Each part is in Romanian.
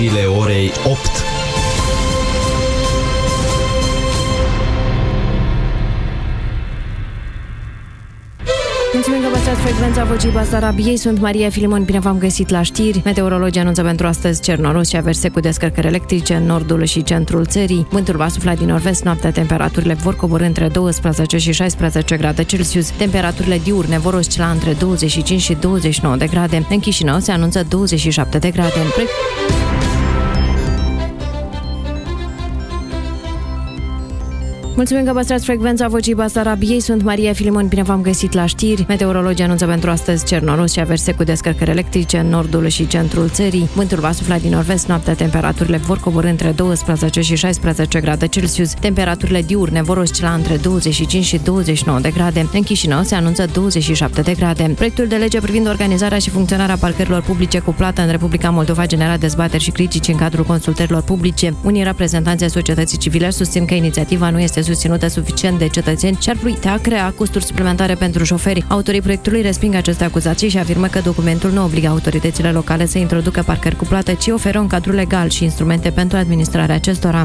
orei 8. Mulțumim că păstrați frecvența Vocii Basarabiei. Sunt Maria Filimon, bine v-am găsit la știri. Meteorologii anunță pentru astăzi cer noros și averse cu descărcări electrice în nordul și centrul țării. Vântul va sufla din nord-vest, noaptea temperaturile vor coborî între 12 și 16 grade Celsius. Temperaturile diurne vor oscila între 25 și 29 de grade. În Chișinău se anunță 27 de grade. Mulțumim că păstrați frecvența Vocii Basarabiei. Sunt Maria Filimon, bine v-am găsit la știri. Meteorologii anunță pentru astăzi cer noros și averse cu descărcări electrice în nordul și centrul țării. Vântul va sufla din nord-vest, noaptea temperaturile vor coborî între 12 și 16 grade Celsius. Temperaturile diurne vor oscila între 25 și 29 de grade. În Chișinău se anunță 27 de grade. Proiectul de lege privind organizarea și funcționarea parcărilor publice cu plată în Republica Moldova genera dezbateri și critici în cadrul consultărilor publice. Unii reprezentanți ai societății civile susțin că inițiativa nu este susținută suficient de cetățeni și ar putea crea costuri suplimentare pentru șoferi. Autorii proiectului resping aceste acuzații și afirmă că documentul nu obligă autoritățile locale să introducă parcări cu plată, ci oferă un cadru legal și instrumente pentru administrarea acestora.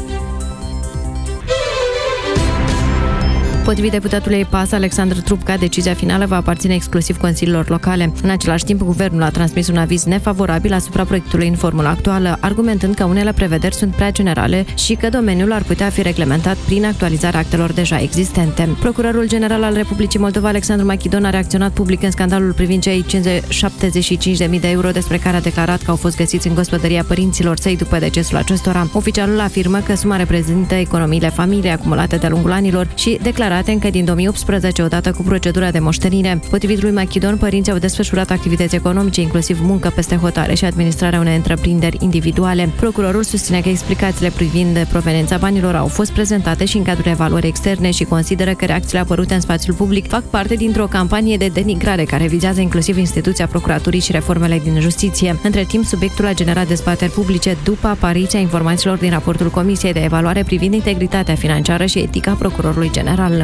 Potrivit deputatului PAS, Alexandru Trubca, decizia finală va aparține exclusiv consiliilor locale. În același timp, guvernul a transmis un aviz nefavorabil asupra proiectului în formula actuală, argumentând că unele prevederi sunt prea generale și că domeniul ar putea fi reglementat prin actualizarea actelor deja existente. Procurorul general al Republicii Moldova, Alexandru Machidon, a reacționat public în scandalul privind cei 75.000 de euro despre care a declarat că au fost găsiți în gospodăria părinților săi după decesul acestora. Oficialul afirmă că suma reprezintă economiile familiei acumulate de-a lungul anilor și declarate încă din 2018, odată cu procedura de moștenire. Potrivit lui Machidon, părinții au desfășurat activități economice, inclusiv muncă peste hotare și administrarea unei întreprinderi individuale. Procurorul susține că explicațiile privind proveniența banilor au fost prezentate și în cadrul evaluării externe și consideră că reacțiile apărute în spațiul public fac parte dintr-o campanie de denigrare care vizează inclusiv instituția procuraturii și reformele din justiție. Între timp, subiectul a generat dezbateri publice după apariția informațiilor din raportul Comisiei de Evaluare privind integritatea financiară și etica procurorului general.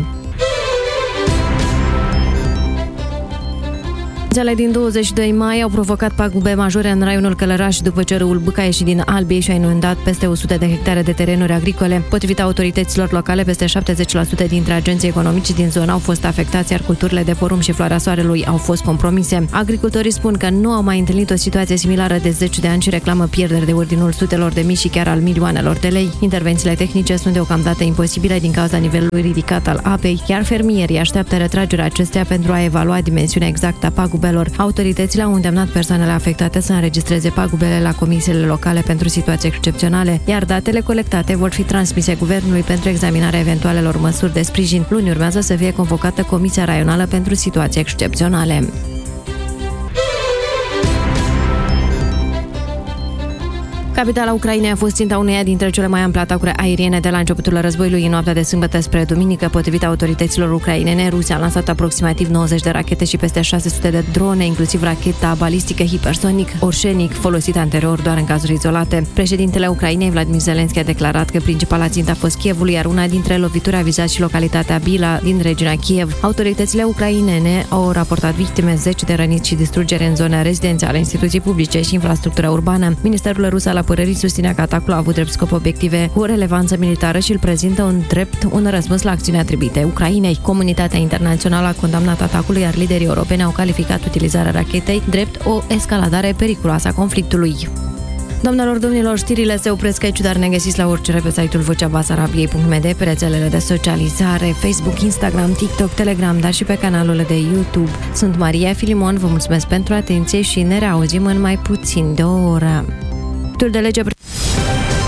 Cele din 22 mai au provocat pagube majore în raionul Călăraș după ce râul Bâca a ieșit din Albiei și a inundat peste 100 de hectare de terenuri agricole. Potrivit autorităților locale, peste 70% dintre agenții economici din zonă au fost afectați, iar culturile de porumb și floarea soarelui au fost compromise. Agricultorii spun că nu au mai întâlnit o situație similară de 10 de ani și reclamă pierderi de ordinul sutelor de mii și chiar al milioanelor de lei. Intervențiile tehnice sunt deocamdată imposibile din cauza nivelului ridicat al apei, iar fermierii așteaptă retragerea acesteia pentru a evalua dimensiunea exactă a pagubelor. Autoritățile au îndemnat persoanele afectate să înregistreze pagubele la comisiile locale pentru situații excepționale, iar datele colectate vor fi transmise guvernului pentru examinarea eventualelor măsuri de sprijin. Luni urmează să fie convocată Comisia Raională pentru Situații Excepționale. Capitala Ucrainei a fost ținta uneia dintre cele mai ample atacuri aeriene de la începutul războiului în noaptea de sâmbătă spre duminică. Potrivit autorităților ucrainene, Rusia a lansat aproximativ 90 de rachete și peste 600 de drone, inclusiv racheta balistică hipersonic Orshenic, folosită anterior doar în cazuri izolate. Președintele Ucrainei, Vladimir Zelensky, a declarat că principala țintă a fost Kievul, iar una dintre lovituri a vizat și localitatea Bila din regiunea Kiev. Autoritățile ucrainene au raportat victime, 10 de răniți și distrugere în zone rezidențiale, instituții publice și infrastructura urbană. Ministerul rus al Apărării susținea că atacul a avut drept scop obiective cu relevanță militară și îl prezintă un răspuns la acțiuni atribuite Ucrainei. Comunitatea internațională a condamnat atacul, iar liderii europeni au calificat utilizarea rachetei drept o escaladare periculoasă a conflictului. Doamnelor, domnilor, știrile se opresc aici, dar ne găsiți la orice pe site-ul voceabasarabiei.md, pe rețelele de socializare, Facebook, Instagram, TikTok, Telegram, dar și pe canalul de YouTube. Sunt Maria Filimon, vă mulțumesc pentru atenție și ne reauzim în mai puțin de o oră. De lege